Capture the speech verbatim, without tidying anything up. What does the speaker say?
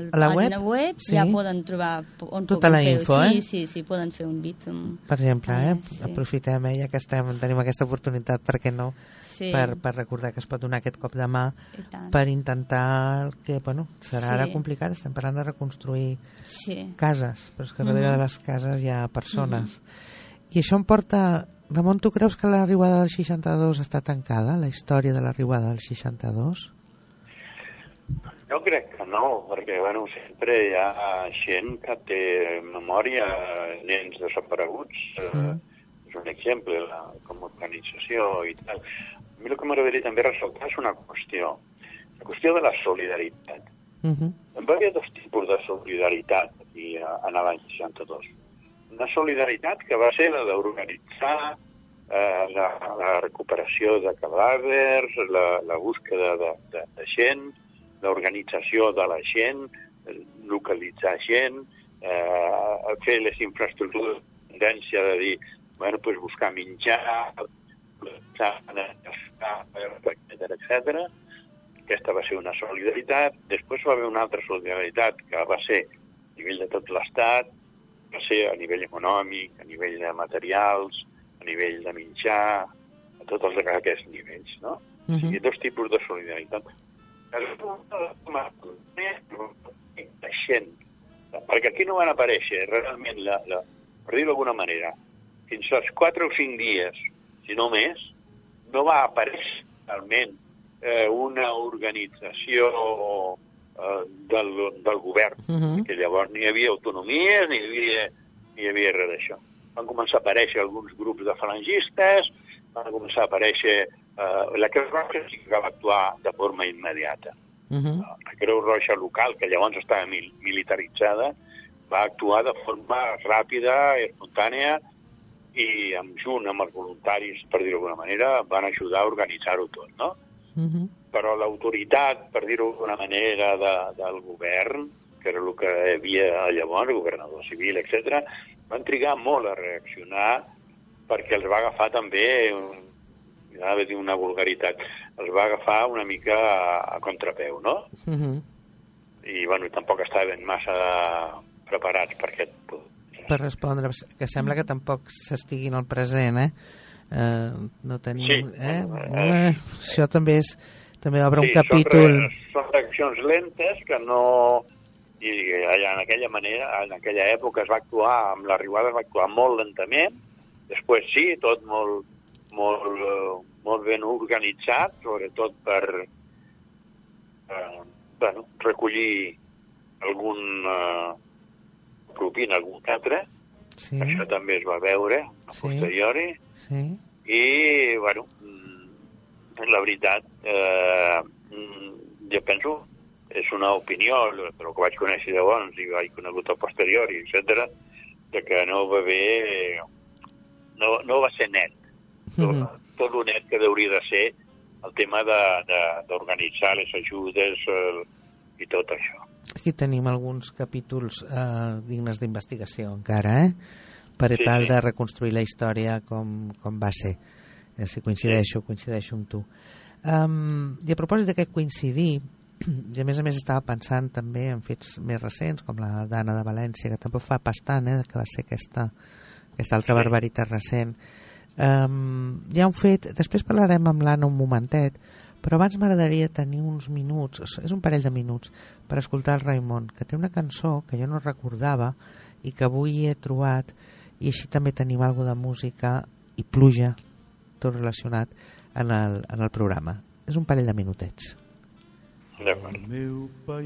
a la pàgina web, web sí. ja poden trobar on tota la fer, info, sí, eh? Sí, sí, poden fer un bit. Amb... Per exemple, eh? Sí. Aprofitem, eh? Ja que estem, tenim aquesta oportunitat, per què no? Sí. Per, per recordar que es pot donar aquest cop de mà per intentar que, bueno, serà sí. ara complicat, estem parlant de reconstruir sí. cases, però és que darrere mm-hmm. de les cases hi ha persones. Mm-hmm. I això em porta... Ramon, tu creus que la riuada del seixanta-dos està tancada, la història de la riuada del seixanta-dos? Jo crec que no, perquè bueno, sempre hi ha gent que té memòria, nens desapareguts, mm. eh, és un exemple, la, com a organització i tal. A mi el que m'agradaria també ressaltar és una qüestió, la qüestió de la solidaritat. Mm-hmm. Hi va haver dos tipus de solidaritat aquí en l'any seixanta-dos. Una solidaritat que va ser la d'organitzar eh, la, la recuperació de cadàvers, la, la búsqueda de, de, de gent, l'organització de la gent, localitzar gent, eh, fer les infraestructures, tendència de dir, bueno, pues buscar menjar, etcètera, etcètera. Aquesta va ser una solidaritat. Després va haver una altra solidaritat que va ser a nivell de tot l'Estat, va ser a nivell econòmic, a nivell de materials, a nivell de menjar, a tots els, aquests nivells, no? Uh-huh. O sigui, dos tipus de solidaritat. Perquè aquí no van aparèixer realment, la, la, per dir-ho d'alguna manera, fins als quatre o cinc dies, si no més, no va aparèixer realment eh, una organització eh, del, del govern, uh-huh. que llavors ni hi havia autonomia ni hi havia, ni hi havia res d'això. Van començar a aparèixer alguns grups de falangistes, van començar a aparèixer Uh, la Creu Roja sí que va actuar de forma immediata. Uh-huh. La Creu Roja local, que llavors estava mil militaritzada, va actuar de forma ràpida, espontània, i amb junt amb els voluntaris, per dir-ho d'alguna manera, van ajudar a organitzar-ho tot, no? Uh-huh. Però l'autoritat, per dir-ho d'alguna manera, de, del govern, que era el que hi havia llavors, el governador civil, etcètera, van trigar molt a reaccionar perquè els va agafar també... Un, anava a dir una vulgaritat, els va agafar una mica a, a contrapeu, no? Uh-huh. I, bueno, tampoc estaven massa preparats per aquest... Per respondre, que sembla que tampoc s'estiguin al present, eh? eh no tenim... Sí. Eh? Eh, eh, això també és... També obre sí, un capítol... Són, re, són reaccions lentes que no... I allà, en aquella manera, en aquella època es va actuar, amb la riuada es va actuar molt lentament, després sí, tot molt... molt, molt ben organitzat, sobretot per eh, bueno, recollir algun eh, propina, algun catre. Sí. Això també es va veure a sí. posteriori. Sí. I, bueno, la veritat, eh, jo penso, és una opinió, però que vaig conèixer llavors i vaig conegut a posteriori, etcètera, de que no va haver... No, no va ser net. Mm-hmm. Tot, tot el net que hauria de ser el tema d'organitzar les ajudes eh, i tot això. Aquí tenim alguns capítols eh, dignes d'investigació encara, eh? Per sí, tal sí. de reconstruir la història com, com va ser. Eh, si coincideixo, sí. coincideixo amb tu. Um, I a propòsit d'aquest coincidir, i a més a més estava pensant també en fets més recents, com la d'Anna de València, que tampoc fa pas tant, eh, que va ser aquesta, aquesta altra sí. barbaritat recent. Um, hi ha un fet, després parlarem amb l'Anna un momentet, però abans m'agradaria tenir uns minuts, és un parell de minuts, per escoltar el Raimon, que té una cançó que jo no recordava i que avui he trobat, i així també tenim alguna de música i pluja, tot relacionat en el, en el programa. És un parell de minutets. D'acord.